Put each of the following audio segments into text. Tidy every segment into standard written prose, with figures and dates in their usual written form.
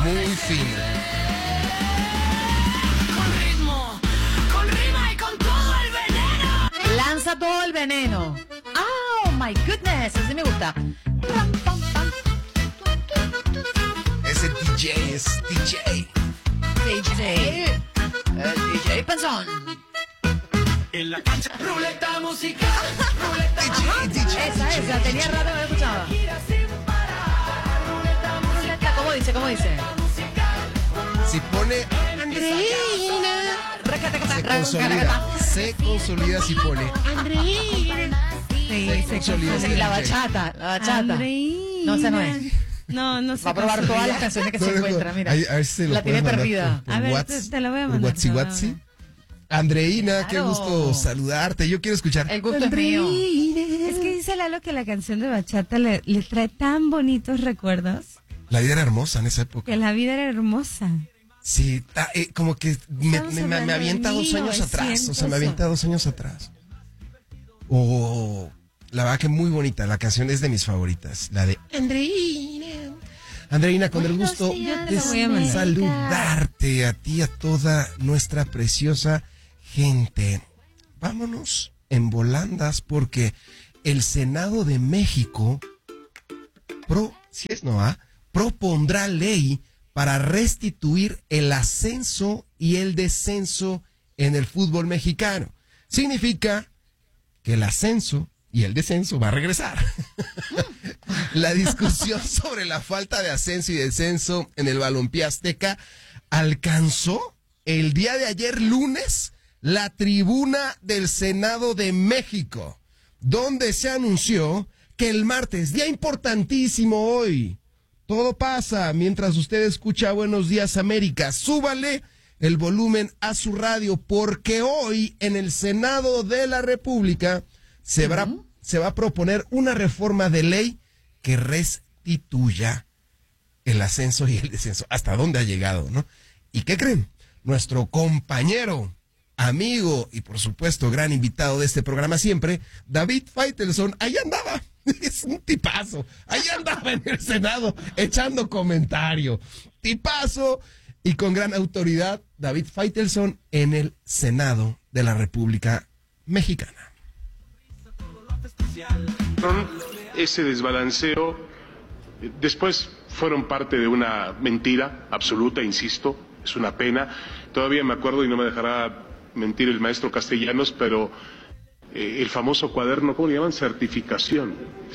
muy fino. Con rima y con todo el veneno. Lanza todo el veneno. Oh my goodness, así me gusta. Ese DJ es DJ. DJ Panzón. En la cancha, ruleta musical. Ruleta. Esa, tenía rato que no escuchaba. Ruleta, ¿cómo dice? Si pone Andreina. se consolida si pone Sí, consolida. sí, la bachata. Andreina. No, esa no es. No sé. Va a probar todas las canciones que se encuentran, mira. A ver si se lo La tiene puedes mandar perdida. por A ver, WhatsApp, te lo voy a por mandar. WhatsApp. Andreina, qué Claro. gusto saludarte. Yo quiero escuchar. El gusto es mío. Es que dice Lalo que la canción de bachata le trae tan bonitos recuerdos, La vida era hermosa en esa época. que la vida era hermosa. Sí, como que Estamos me hablando avienta de 2 años atrás. O sea, me 1900. avienta 2 años atrás. La verdad que muy bonita. La canción es de mis favoritas. La de Andreina. Andreina, con el gusto yo te de la voy a mandar. saludarte a ti, a toda nuestra preciosa gente. Vámonos en volandas porque el Senado de México propondrá ley para restituir el ascenso y el descenso en el fútbol mexicano. Significa que el ascenso y el descenso va a regresar. La discusión sobre la falta de ascenso y descenso en el balompié azteca alcanzó el día de ayer lunes la tribuna del Senado de México, donde se anunció que el martes, día importantísimo hoy, todo pasa mientras usted escucha Buenos Días América. Súbale el volumen a su radio porque hoy en el Senado de la República se va a proponer una reforma de ley que restituya el ascenso y el descenso. ¿Hasta dónde ha llegado, no? ¿Y qué creen? Nuestro compañero, amigo y por supuesto gran invitado de este programa siempre, David Faitelson, ahí andaba. Es un tipazo. Ahí andaba en el Senado echando comentario. Tipazo y con gran autoridad, David Faitelson en el Senado de la República Mexicana. Ese desbalanceo después fueron parte de una mentira absoluta, insisto, es una pena. Todavía me acuerdo, y no me dejará mentir el maestro Castellanos, pero el famoso cuaderno, ¿cómo le llaman? Certificación,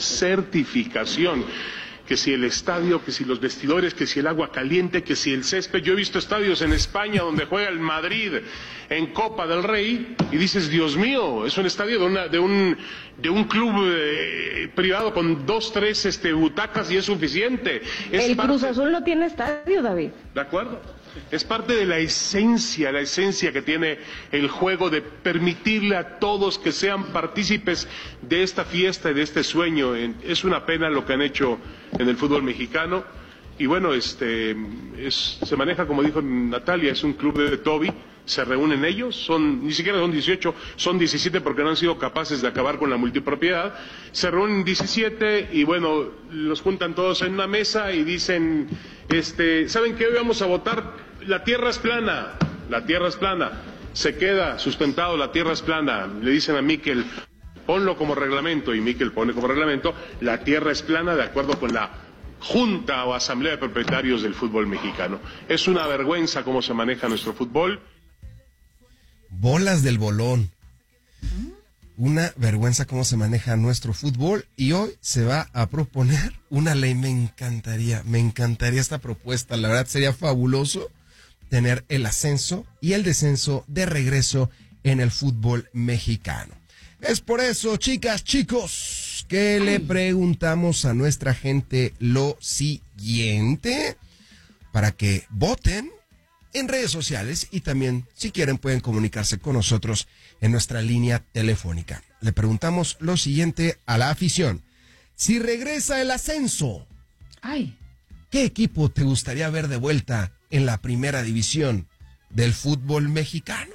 que si el estadio, que si los vestidores, que si el agua caliente, que si el césped. Yo he visto estadios en España donde juega el Madrid en Copa del Rey y dices, Dios mío, es un estadio de un club privado con 2, 3 butacas y es suficiente. El Cruz Azul no tiene estadio, David. ¿De acuerdo? Es parte de la esencia que tiene el juego de permitirle a todos que sean partícipes de esta fiesta y de este sueño. Es una pena lo que han hecho en el fútbol mexicano. Y bueno, se maneja, como dijo Natalia, es un club de Toby, se reúnen ellos, ni siquiera son 18, son 17 porque no han sido capaces de acabar con la multipropiedad. Se reúnen 17 y bueno, los juntan todos en una mesa y dicen, ¿saben qué? Hoy vamos a votar, la tierra es plana, se queda sustentado, la tierra es plana. Le dicen a Miquel, ponlo como reglamento, y Miquel pone como reglamento, la tierra es plana de acuerdo con la Junta o Asamblea de Propietarios del Fútbol Mexicano. Es una vergüenza cómo se maneja nuestro fútbol. Bolas del bolón. Una vergüenza cómo se maneja nuestro fútbol y hoy se va a proponer una ley. Me encantaría esta propuesta. La verdad sería fabuloso tener el ascenso y el descenso de regreso en el fútbol mexicano. Es por eso, chicas, chicos, que le preguntamos a nuestra gente lo siguiente para que voten en redes sociales y también, si quieren, pueden comunicarse con nosotros en nuestra línea telefónica. Le preguntamos lo siguiente a la afición. Si regresa el ascenso, ¿qué equipo te gustaría ver de vuelta en la primera división del fútbol mexicano?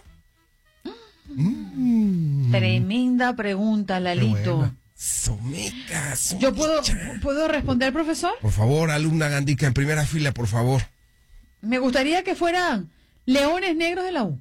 Tremenda pregunta, Lalito. Someca. ¿Yo puedo responder, profesor? Por favor, alumna Gandica, en primera fila, por favor. Me gustaría que fueran Leones Negros de la U.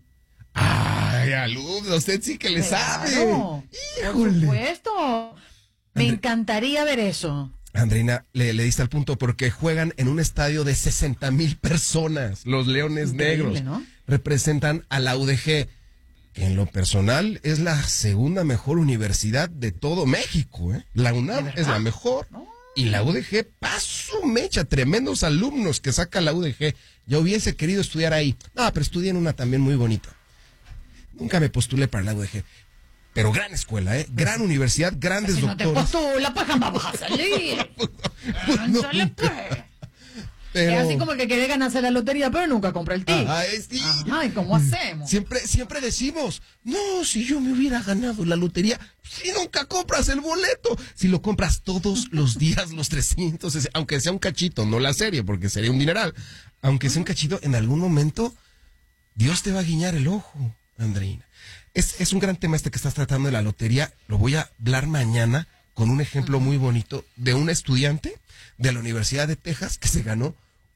Ay, alumno, usted sí que le sabe. Claro, por Híjole. supuesto. Me André- encantaría ver eso. Andreina, le diste al punto porque juegan en un estadio de 60,000 personas. Los Leones Increíble, Negros ¿no? representan a la UDG, que en lo personal es la segunda mejor universidad de todo México. La UNAM es la mejor. Y la UDG, paso mecha, tremendos alumnos que saca la UDG. Yo hubiese querido estudiar ahí. No, pero estudié en una también muy bonita. Nunca me postulé para la UDG. Pero gran escuela, gran universidad, grandes Si no te doctores. postulas, pues jamás vas a salir. No, Ándale, pues. pero... Es así como el que quiere ganarse la lotería, pero nunca compra el ticket. Sí. Ajá, ¿y cómo hacemos? Siempre decimos, no, si yo me hubiera ganado la lotería, si nunca compras el boleto, si lo compras todos los días, los 300, aunque sea un cachito, no la serie, porque sería un dineral, aunque sea un cachito, en algún momento Dios te va a guiñar el ojo, Andreina. Es un gran tema este que estás tratando de la lotería, lo voy a hablar mañana con un ejemplo muy bonito de un estudiante de la Universidad de Texas que se ganó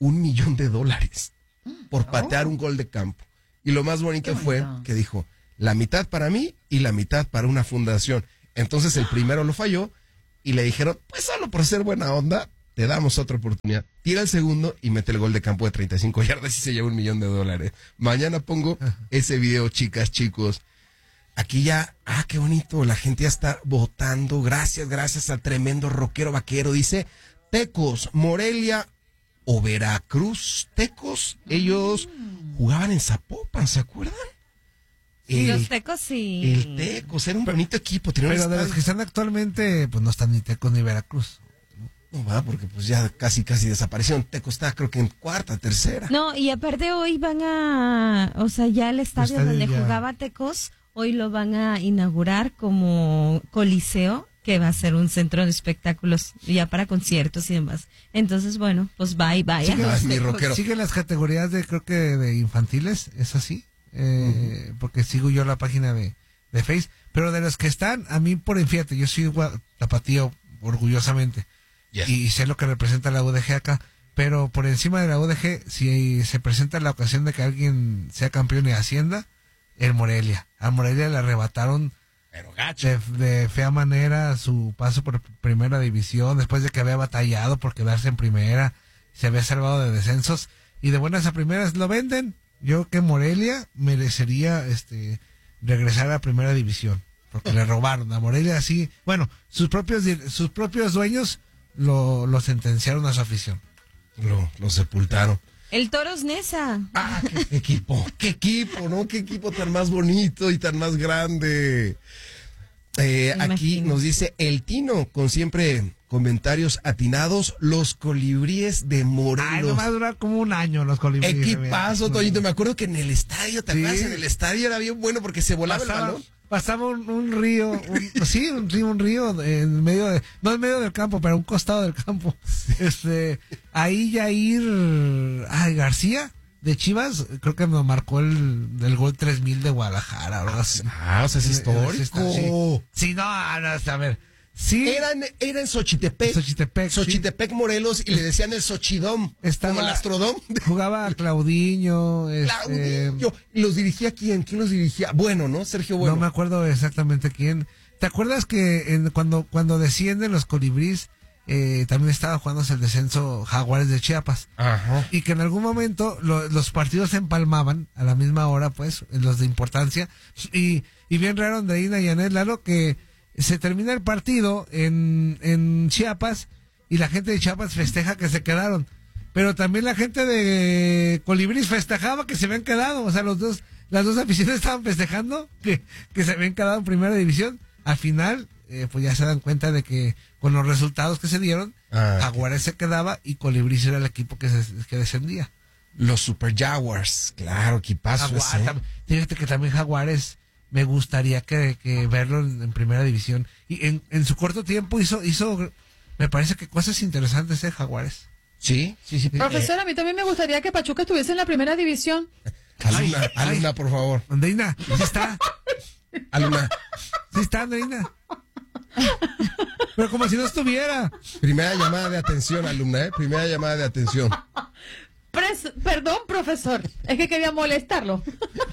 $1,000,000 por patear un gol de campo. Y lo más bonito Qué fue bonito. que dijo, la mitad para mí y la mitad para una fundación. Entonces el primero lo falló y le dijeron, pues solo por ser buena onda, te damos otra oportunidad. Tira el segundo y mete el gol de campo de 35 yardas y se lleva $1,000,000. Mañana pongo ese video, chicas, chicos. Aquí ya, qué bonito, la gente ya está votando. Gracias al tremendo rockero vaquero. Dice, Tecos, Morelia o Veracruz. Tecos, ellos jugaban en Zapopan, ¿se acuerdan? Los Tecos sí. El Tecos, era un bonito equipo. Tenía un Pero de los estadio. que están actualmente, pues no están ni Tecos ni Veracruz. No va, porque pues ya casi desaparecieron. Tecos está creo que en cuarta, tercera. No, y aparte hoy van a, o sea, ya el estadio estadio donde ya. jugaba Tecos, hoy lo van a inaugurar como coliseo, que va a ser un centro de espectáculos ya para conciertos y demás. Entonces, bueno, pues bye. Sí, a mi Tecos. rockero. Siguen las categorías de, creo que de infantiles, es así, porque sigo yo la página de Face, pero de los que están, a mí fíjate, yo soy tapatío orgullosamente, Yes. y sé lo que representa la UDG acá, pero por encima de la UDG, si se presenta la ocasión de que alguien sea campeón de Hacienda, el Morelia. A Morelia le arrebataron Pero gacho. de fea manera su paso por primera división, después de que había batallado por quedarse en primera, se había salvado de descensos, y de buenas a primeras lo venden. Yo creo que Morelia merecería regresar a primera división, porque le robaron a Morelia así, bueno, sus propios dueños lo sentenciaron a su afición. Lo sepultaron. El Toros Nesa. Qué equipo, ¿no? Qué equipo tan más bonito y tan más grande. Aquí Imagino. nos dice el Tino, con siempre comentarios atinados, los colibríes de Ay, Morelos. no va a durar como un año los colibríes. Equipazo, Toñito. Me acuerdo que en el estadio, ¿te Sí. acuerdas? En el estadio era bien bueno porque se volaba el balón. Pasaba un río, un río en medio no en medio del campo, pero a un costado del campo. Ahí Jair García de Chivas, creo que nos marcó el gol 3000 de Guadalajara, o algo así. O sea, es histórico. Sí, no, a ver. Sí. Era en Xochitepec. Xochitepec, sí. Morelos, y le decían el Xochidom. Estaba- como el Astrodom. Jugaba Claudinho. Claudio. ¿Y los dirigía quién? ¿Quién los dirigía? Bueno, ¿no? Sergio Bueno. No me acuerdo exactamente quién. ¿Te acuerdas que cuando descienden los colibríes, también estaba jugándose el descenso Jaguares de Chiapas? Ajá. Y que en algún momento los partidos se empalmaban a la misma hora, pues, los de importancia. Y bien raro, Andreina y Anel, Lalo, que se termina el partido en Chiapas y la gente de Chiapas festeja que se quedaron. Pero también la gente de Colibríes festejaba que se habían quedado. O sea, las dos aficiones estaban festejando que se habían quedado en primera división. Al final, pues ya se dan cuenta de que con los resultados que se dieron, Jaguares se quedaba y Colibríes era el equipo que descendía. Los Super Jaguars. Claro, equipazo ese. Fíjate que también Jaguares me gustaría que verlo en primera división. Y en su corto tiempo hizo, me parece que cosas interesantes, Jaguares. Sí. Profesor, a mí también me gustaría que Pachuca estuviese en la primera división. Alumna, por favor. Andreina, ¿sí está? Alumna. ¿Sí está, Andreina? Pero como si no estuviera. Primera llamada de atención, alumna, Primera llamada de atención. Perdón, profesor. Es que quería molestarlo.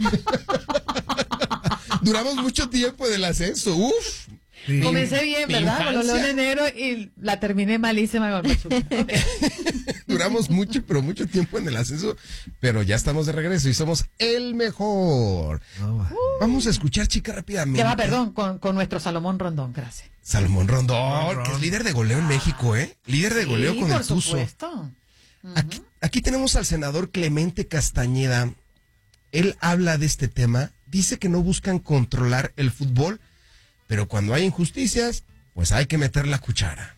Duramos mucho tiempo en el ascenso. Uf. Sí. Comencé bien, Mi ¿verdad? Con los infancia. Leones Negros y la terminé malísima con Pachuca. Ok. Duramos mucho, pero mucho tiempo en el ascenso, pero ya estamos de regreso y somos el mejor. No, va. Vamos a escuchar, chica, rápidamente. Ya va, perdón, con nuestro Salomón Rondón, gracias. Salomón Rondón, que es líder de goleo en México, ¿eh? Líder de goleo Sí, con el por Tuzo. supuesto. Aquí tenemos al senador Clemente Castañeda. Él habla de este tema. Dice que no buscan controlar el fútbol, pero cuando hay injusticias, pues hay que meter la cuchara.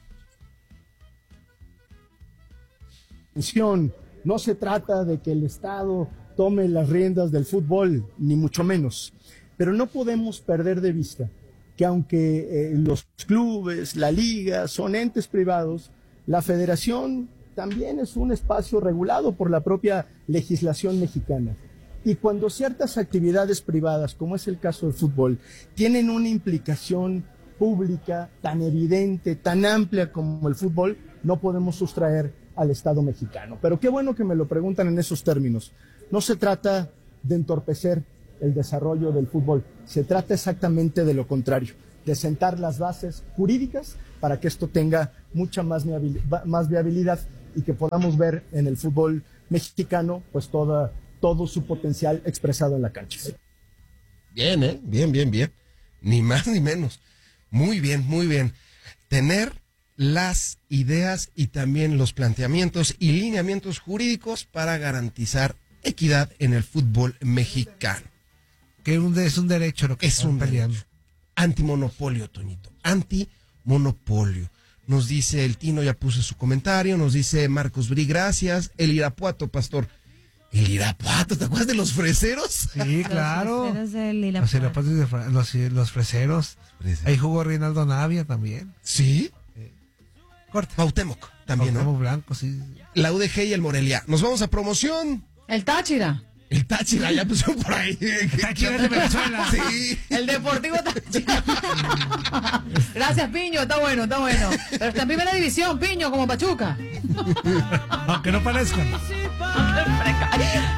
No se trata de que el Estado tome las riendas del fútbol, ni mucho menos. Pero no podemos perder de vista que aunque los clubes, la liga, son entes privados, la federación también es un espacio regulado por la propia legislación mexicana. Y cuando ciertas actividades privadas, como es el caso del fútbol, tienen una implicación pública tan evidente, tan amplia como el fútbol, no podemos sustraer al Estado mexicano. Pero qué bueno que me lo preguntan en esos términos. No se trata de entorpecer el desarrollo del fútbol, se trata exactamente de lo contrario, de sentar las bases jurídicas para que esto tenga mucha más viabilidad y que podamos ver en el fútbol mexicano pues todo su potencial expresado en la cancha. Bien, ¿eh? Bien, bien, bien. Ni más ni menos. Muy bien, muy bien. Tener las ideas y también los planteamientos y lineamientos jurídicos para garantizar equidad en el fútbol mexicano. Que es un derecho lo que Es están un peleando. derecho. Antimonopolio, Toñito. Antimonopolio. Nos dice el Tino, ya puse su comentario. Nos dice Marcos Bri, gracias. El Irapuato, pastor. El Irapuato, ¿te acuerdas de los freseros? Sí, claro. Los freseros del Los Irapuato. irapuatos los freseros. Ahí jugó Reinaldo Navia también. Sí. Corta. Cuauhtémoc también, ¿no? Cuauhtémoc Blanco, sí. La UDG y el Morelia. Nos vamos a promoción. El Táchira. El Táchira ya puso por ahí. Táchira es de Venezuela. Sí. El Deportivo Táchira. Gracias, Piño. Está bueno, está bueno. Pero está en primera división, Piño, como Pachuca. Aunque no parezcan.